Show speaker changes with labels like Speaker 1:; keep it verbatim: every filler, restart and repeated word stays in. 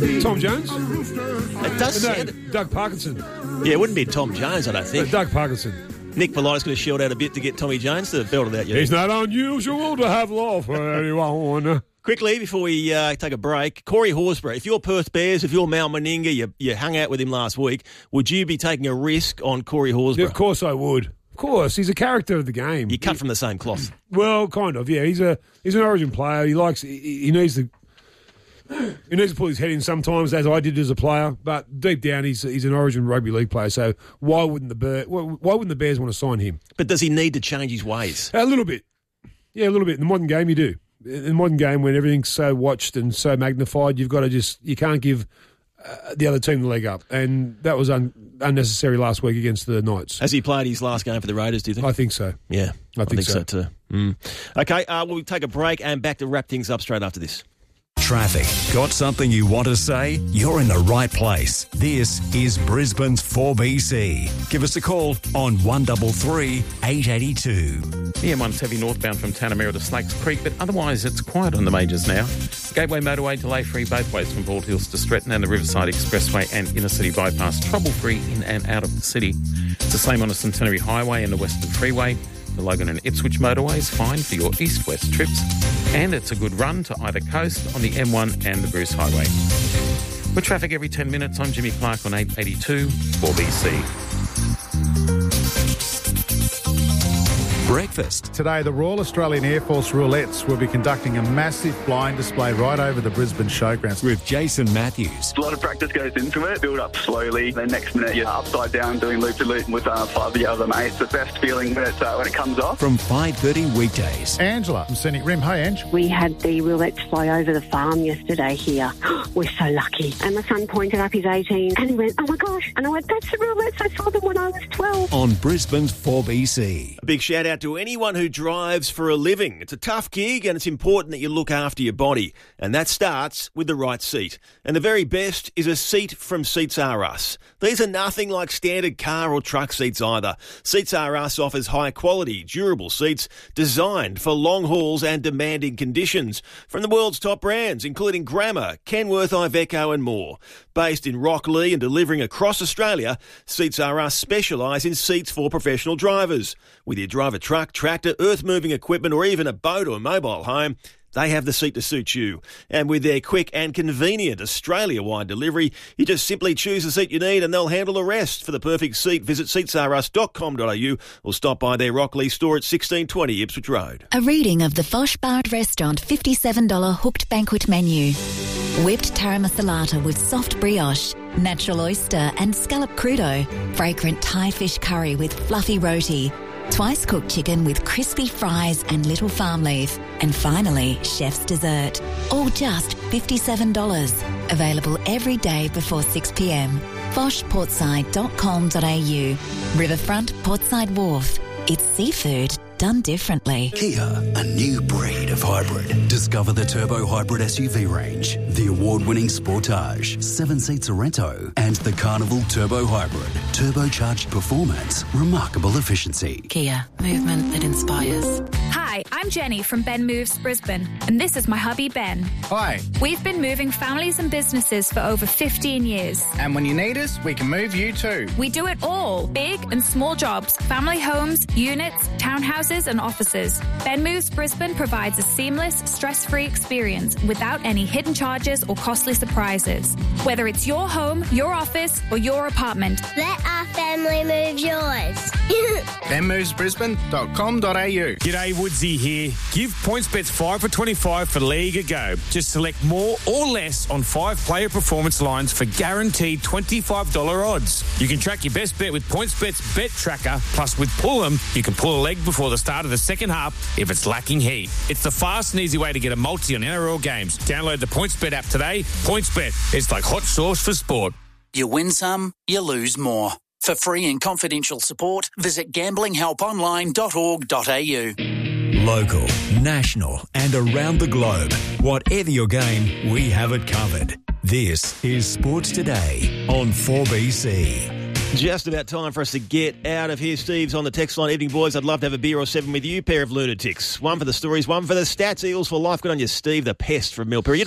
Speaker 1: Tom Jones?
Speaker 2: It does
Speaker 1: No,
Speaker 2: sound...
Speaker 1: Doug Parkinson.
Speaker 2: Yeah, it wouldn't be Tom Jones, I don't
Speaker 1: No,
Speaker 2: think.
Speaker 1: Doug Parkinson.
Speaker 2: Nick Politis could have shelled out a bit to get Tommy Jones to belt it out. You
Speaker 1: It's not unusual to have love for anyone.
Speaker 2: Quickly, before we uh, take a break, Corey Horsburgh, if you're Perth Bears, if you're Mal Meninga, you, you hung out with him last week, would you be taking a risk on Corey Horsburgh?
Speaker 1: Yeah, of course I would. Of course, he's a character of the game.
Speaker 2: You cut from the same cloth.
Speaker 1: Well, kind of, yeah. He's a he's an Origin player. He likes he, he needs to he needs to pull his head in sometimes, as I did as a player. But deep down, he's he's an Origin rugby league player. So why wouldn't the Bear, why wouldn't the Bears want to sign him?
Speaker 2: But does he need to change his ways?
Speaker 1: A little bit, yeah, a little bit. In the modern game, you do. In the modern game, when everything's so watched and so magnified, you've got to just you can't give uh, the other team the leg up, and that was un, unnecessary last week against the Knights.
Speaker 2: Has he played his last game for the Raiders, do you think?
Speaker 1: I think so.
Speaker 2: Yeah,
Speaker 1: I think,
Speaker 2: I think
Speaker 1: so.
Speaker 2: so, too. Mm. Okay, uh, we'll take a break and back to wrap things up straight after this.
Speaker 3: Traffic. Got something you want to say? You're in the right place. This is Brisbane's four B C. Give us a call on one three three, eight eight two.
Speaker 4: The M one's heavy northbound from Tanamera to Snakes Creek, but otherwise it's quiet on the majors now. Gateway motorway delay-free both ways from Bald Hills to Stretton, and the Riverside Expressway and Inner City Bypass trouble-free in and out of the city. It's the same on the Centenary Highway and the Western Freeway. The Logan and Ipswich motorway is fine for your east-west trips, and it's a good run to either coast on the M one and the Bruce Highway. With traffic every ten minutes, I'm Jimmy Clark on eight eighty-two four B C.
Speaker 3: Breakfast.
Speaker 5: Today, the Royal Australian Air Force Roulettes will be conducting a massive blind display right over the Brisbane Showgrounds.
Speaker 3: With Jason Matthews.
Speaker 6: A lot of practice goes into it. Build up slowly. Then next minute, you're upside down doing loop-to-loop with uh, five of the other mates. The best feeling when it, uh, when it comes off.
Speaker 3: From five thirty weekdays.
Speaker 5: Angela from Scenic Rim. Hey, Ange.
Speaker 7: We had the roulettes fly over the farm yesterday here. We're so lucky. And my son pointed up his eighteen and he went, oh my gosh. And I went, that's the roulettes. I saw them when I was twelve.
Speaker 3: On Brisbane's four B C.
Speaker 2: A big shout out to anyone who drives for a living. It's a tough gig and it's important that you look after your body. And that starts with the right seat. And the very best is a seat from Seats R Us. These are nothing like standard car or truck seats either. Seats R Us offers high quality, durable seats designed for long hauls and demanding conditions from the world's top brands, including Grammer, Kenworth, Iveco and more. Based in Rocklea and delivering across Australia, Seats R Us specialise in seats for professional drivers. Whether you drive a truck, tractor, earth-moving equipment or even a boat or mobile home, they have the seat to suit you. And with their quick and convenient Australia-wide delivery, you just simply choose the seat you need and they'll handle the rest. For the perfect seat, visit seats r us dot com dot a u or stop by their Rocklea store at sixteen twenty Ipswich Road.
Speaker 8: A reading of the Fosh Bard Restaurant fifty-seven dollars hooked banquet menu. Whipped taramasalata with soft brioche, natural oyster and scallop crudo, fragrant Thai fish curry with fluffy roti, twice cooked chicken with crispy fries and little farm leaf, and finally, chef's dessert. All just fifty-seven dollars. Available every day before six p m. fosh portside dot com dot a u. Riverfront Portside Wharf. It's seafood done differently.
Speaker 9: Kia, a new breed of hybrid. Discover the Turbo Hybrid S U V range, the award-winning Sportage, seven-seat Sorrento, and the Carnival Turbo Hybrid. Turbocharged performance, remarkable efficiency.
Speaker 10: Kia, movement that inspires.
Speaker 11: Hi, I'm Jenny from Ben Moves Brisbane, and this is my hubby Ben.
Speaker 12: Hi.
Speaker 11: We've been moving families and businesses for over fifteen years.
Speaker 12: And when you need us, we can move you too.
Speaker 11: We do it all, big and small jobs, family homes, units, townhouses and offices. Ben Moves Brisbane provides a seamless, stress-free experience without any hidden charges or costly surprises. Whether it's your home, your office or your apartment,
Speaker 13: let our family move yours.
Speaker 12: ben moves brisbane dot com dot a u.
Speaker 14: G'day, Woodsy here. Give PointsBets five for twenty-five for League a go. Just select more or less on five player performance lines for guaranteed twenty-five dollars odds. You can track your best bet with PointsBet's Bet Tracker, plus with Pull'em, you can pull a leg before the start of the second half if it's lacking heat. It's the fast and easy way to get a multi on N R L games. Download the PointsBet app today. PointsBet, it's like hot sauce for sport.
Speaker 15: You win some, you lose more. For free and confidential support, visit gambling help online dot org dot a u.
Speaker 3: Local, national and around the globe. Whatever your game, we have it covered. This is Sports Today on four B C.
Speaker 2: Just about time for us to get out of here. Steve's on the text line. Evening, boys. I'd love to have a beer or seven with you. Pair of lunatics. One for the stories, one for the stats. Eels for life. Good on you, Steve, the pest from Milperry.